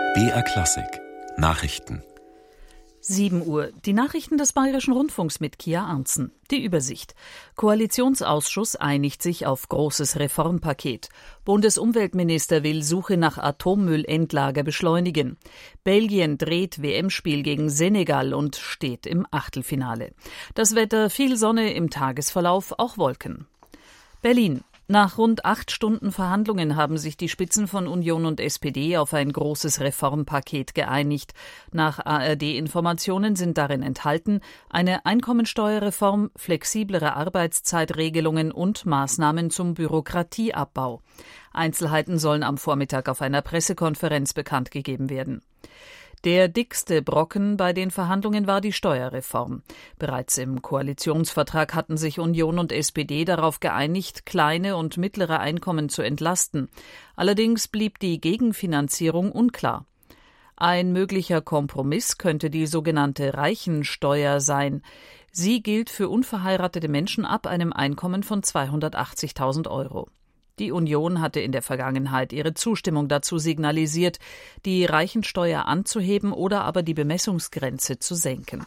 BR Klassik Nachrichten 7 Uhr. Die Nachrichten des Bayerischen Rundfunks mit Kia Arntzen. Die Übersicht. Koalitionsausschuss einigt sich auf großes Reformpaket. Bundesumweltminister will Suche nach Atommüllendlager beschleunigen. Belgien dreht WM-Spiel gegen Senegal und steht im Achtelfinale. Das Wetter: viel Sonne, im Tagesverlauf auch Wolken. Berlin. Nach rund 8 Stunden Verhandlungen haben sich die Spitzen von Union und SPD auf ein großes Reformpaket geeinigt. Nach ARD-Informationen sind darin enthalten eine Einkommensteuerreform, flexiblere Arbeitszeitregelungen und Maßnahmen zum Bürokratieabbau. Einzelheiten sollen am Vormittag auf einer Pressekonferenz bekannt gegeben werden. Der dickste Brocken bei den Verhandlungen war die Steuerreform. Bereits im Koalitionsvertrag hatten sich Union und SPD darauf geeinigt, kleine und mittlere Einkommen zu entlasten. Allerdings blieb die Gegenfinanzierung unklar. Ein möglicher Kompromiss könnte die sogenannte Reichensteuer sein. Sie gilt für unverheiratete Menschen ab einem Einkommen von 280.000 Euro. Die Union hatte in der Vergangenheit ihre Zustimmung dazu signalisiert, die Reichensteuer anzuheben oder aber die Bemessungsgrenze zu senken.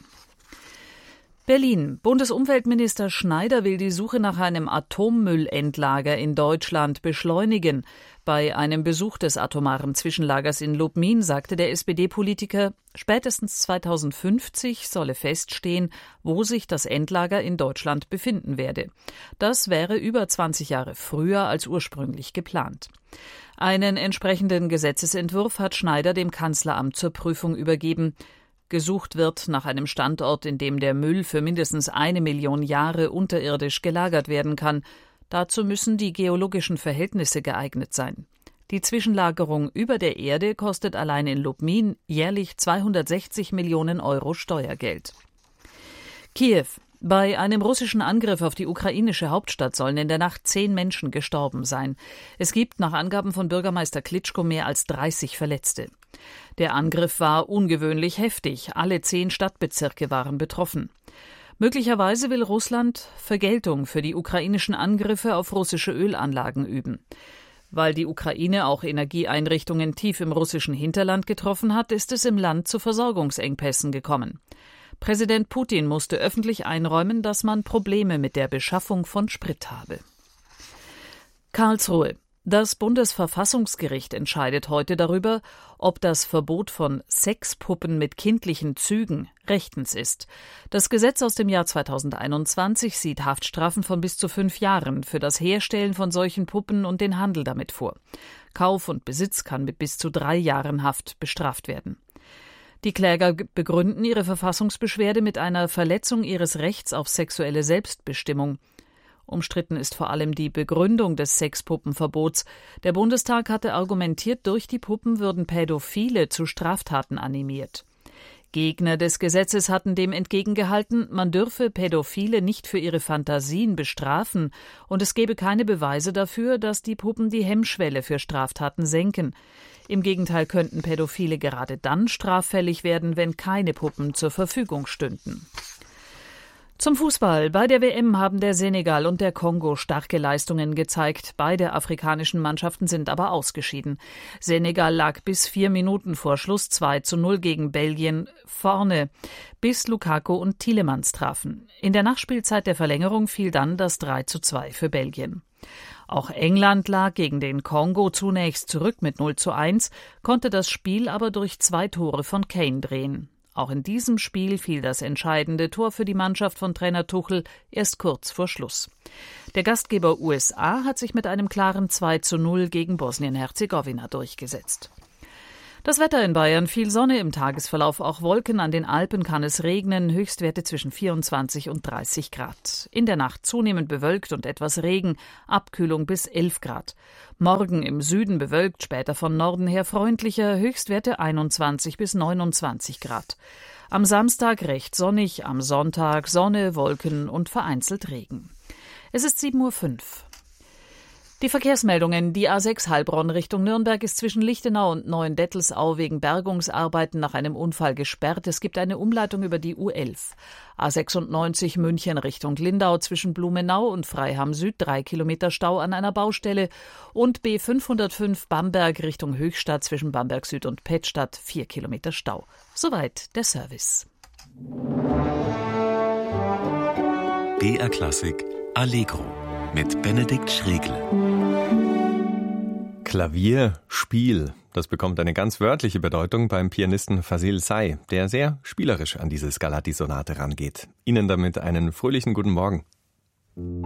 Berlin. Bundesumweltminister Schneider will die Suche nach einem Atommüllendlager in Deutschland beschleunigen. Bei einem Besuch des atomaren Zwischenlagers in Lubmin sagte der SPD-Politiker, spätestens 2050 solle feststehen, wo sich das Endlager in Deutschland befinden werde. Das wäre über 20 Jahre früher als ursprünglich geplant. Einen entsprechenden Gesetzesentwurf hat Schneider dem Kanzleramt zur Prüfung übergeben. Gesucht wird nach einem Standort, in dem der Müll für mindestens 1 Million Jahre unterirdisch gelagert werden kann. Dazu müssen die geologischen Verhältnisse geeignet sein. Die Zwischenlagerung über der Erde kostet allein in Lubmin jährlich 260 Millionen Euro Steuergeld. Kiew. Bei einem russischen Angriff auf die ukrainische Hauptstadt sollen in der Nacht 10 Menschen gestorben sein. Es gibt nach Angaben von Bürgermeister Klitschko mehr als 30 Verletzte. Der Angriff war ungewöhnlich heftig. Alle 10 Stadtbezirke waren betroffen. Möglicherweise will Russland Vergeltung für die ukrainischen Angriffe auf russische Ölanlagen üben. Weil die Ukraine auch Energieeinrichtungen tief im russischen Hinterland getroffen hat, ist es im Land zu Versorgungsengpässen gekommen. Präsident Putin musste öffentlich einräumen, dass man Probleme mit der Beschaffung von Sprit habe. Karlsruhe. Das Bundesverfassungsgericht entscheidet heute darüber, ob das Verbot von Sexpuppen mit kindlichen Zügen rechtens ist. Das Gesetz aus dem Jahr 2021 sieht Haftstrafen von bis zu 5 Jahren für das Herstellen von solchen Puppen und den Handel damit vor. Kauf und Besitz kann mit bis zu 3 Jahren Haft bestraft werden. Die Kläger begründen ihre Verfassungsbeschwerde mit einer Verletzung ihres Rechts auf sexuelle Selbstbestimmung. Umstritten ist vor allem die Begründung des Sexpuppenverbots. Der Bundestag hatte argumentiert, durch die Puppen würden Pädophile zu Straftaten animiert. Gegner des Gesetzes hatten dem entgegengehalten, man dürfe Pädophile nicht für ihre Fantasien bestrafen und es gebe keine Beweise dafür, dass die Puppen die Hemmschwelle für Straftaten senken. Im Gegenteil könnten Pädophile gerade dann straffällig werden, wenn keine Puppen zur Verfügung stünden. Zum Fußball. Bei der WM haben der Senegal und der Kongo starke Leistungen gezeigt. Beide afrikanischen Mannschaften sind aber ausgeschieden. Senegal lag bis 4 Minuten vor Schluss 2:0 gegen Belgien vorne, bis Lukaku und Tielemans trafen. In der Nachspielzeit der Verlängerung fiel dann das 3:2 für Belgien. Auch England lag gegen den Kongo zunächst zurück mit 0:1, konnte das Spiel aber durch 2 Tore von Kane drehen. Auch in diesem Spiel fiel das entscheidende Tor für die Mannschaft von Trainer Tuchel erst kurz vor Schluss. Der Gastgeber USA hat sich mit einem klaren 2:0 gegen Bosnien-Herzegowina durchgesetzt. Das Wetter in Bayern: viel Sonne, im Tagesverlauf auch Wolken, an den Alpen kann es regnen, Höchstwerte zwischen 24 und 30 Grad. In der Nacht zunehmend bewölkt und etwas Regen, Abkühlung bis 11 Grad. Morgen im Süden bewölkt, später von Norden her freundlicher, Höchstwerte 21 bis 29 Grad. Am Samstag recht sonnig, am Sonntag Sonne, Wolken und vereinzelt Regen. Es ist 7:05 Uhr. Die Verkehrsmeldungen. Die A6 Heilbronn Richtung Nürnberg ist zwischen Lichtenau und Neuendettelsau wegen Bergungsarbeiten nach einem Unfall gesperrt. Es gibt eine Umleitung über die U11. A96 München Richtung Lindau zwischen Blumenau und Freiham Süd 3 Kilometer Stau an einer Baustelle. Und B505 Bamberg Richtung Höchstadt zwischen Bamberg Süd und Pettstadt 4 Kilometer Stau. Soweit der Service. BR Klassik Allegro mit Benedikt Schregle. Klavierspiel, das bekommt eine ganz wörtliche Bedeutung beim Pianisten Fazil Say, der sehr spielerisch an diese Scarlatti-Sonate rangeht. Ihnen damit einen fröhlichen guten Morgen.